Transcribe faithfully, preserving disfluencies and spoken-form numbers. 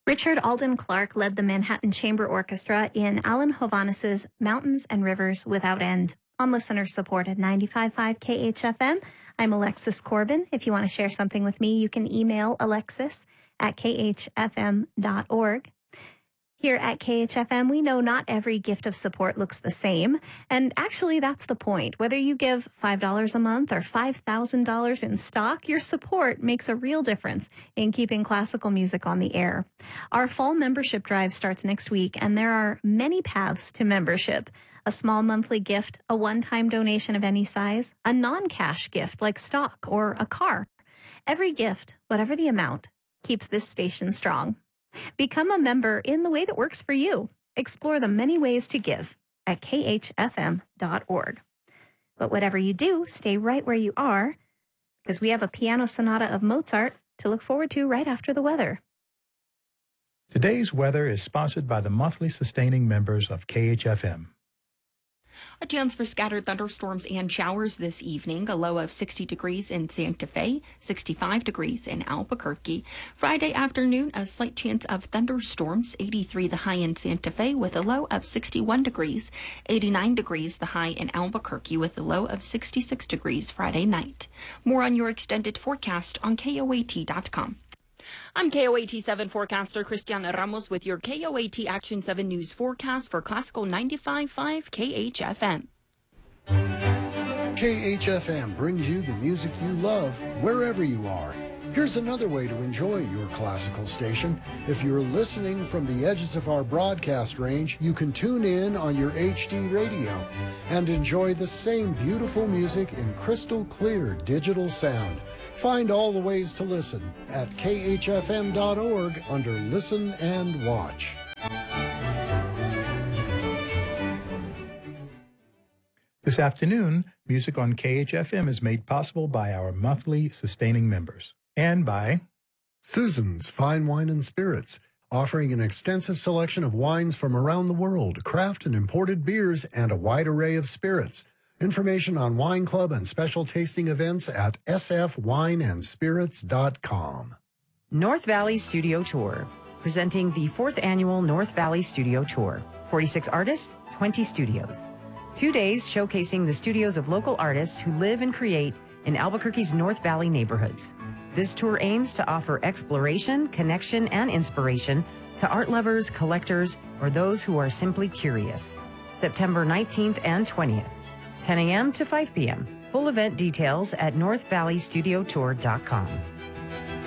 Richard Alden Clark led the Manhattan Chamber Orchestra in Alan Hovhannis's Mountains and Rivers Without End on listener-supported ninety-five point five K H F M. I'm Alexis Corbin. If you want to share something with me, you can email Alexis at k h f m dot org. Here at K H F M, we know not every gift of support looks the same. And actually, that's the point. Whether you give five dollars a month or five thousand dollars in stock, your support makes a real difference in keeping classical music on the air. Our fall membership drive starts next week, and there are many paths to membership. A small monthly gift, a one-time donation of any size, a non-cash gift like stock or a car. Every gift, whatever the amount, keeps this station strong. Become a member in the way that works for you. Explore the many ways to give at k h f m dot org. But whatever you do, stay right where you are, because we have a piano sonata of Mozart to look forward to right after the weather. Today's weather is sponsored by the monthly sustaining members of K H F M. A chance for scattered thunderstorms and showers this evening. A low of sixty degrees in Santa Fe, sixty-five degrees in Albuquerque. Friday afternoon, a slight chance of thunderstorms, eighty-three the high in Santa Fe with a low of sixty-one degrees, eighty-nine degrees the high in Albuquerque with a low of sixty-six degrees Friday night. More on your extended forecast on K O A T dot com. I'm K O A T seven forecaster Cristiana Ramos with your K O A T Action seven News forecast for Classical ninety-five point five K H F M. K H F M brings you the music you love wherever you are. Here's another way to enjoy your classical station. If you're listening from the edges of our broadcast range, you can tune in on your H D radio and enjoy the same beautiful music in crystal clear digital sound. Find all the ways to listen at k h f m dot org under Listen and Watch. This afternoon, music on K H F M is made possible by our monthly sustaining members and by Susan's Fine Wine and Spirits, offering an extensive selection of wines from around the world, craft and imported beers, and a wide array of spirits. Information on Wine Club and special tasting events at s f wine and spirits dot com. North Valley Studio Tour, presenting the fourth annual North Valley Studio Tour. forty-six artists, twenty studios. Two days showcasing the studios of local artists who live and create in Albuquerque's North Valley neighborhoods. This tour aims to offer exploration, connection, and inspiration to art lovers, collectors, or those who are simply curious. September nineteenth and twentieth. ten a.m. to five p.m. Full event details at north valley studio tour dot com.